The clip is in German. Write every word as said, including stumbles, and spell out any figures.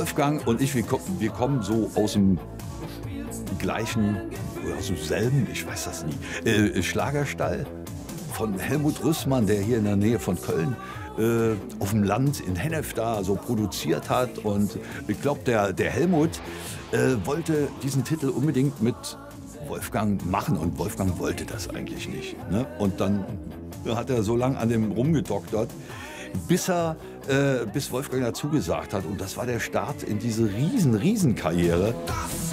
Wolfgang und ich, wir, ko wir kommen so aus dem gleichen, oder aus demselben, ich weiß das nie, äh, Schlagerstall von Helmut Rüssmann, der hier in der Nähe von Köln äh, auf dem Land in Hennef da so produziert hat. Und ich glaube, der, der Helmut äh, wollte diesen Titel unbedingt mit Wolfgang machen und Wolfgang wollte das eigentlich nicht. Ne? Und dann hat er so lange an dem rumgedoktert, bis er, äh, bis Wolfgang dazu gesagt hat. Und das war der Start in diese riesen, riesen Karriere.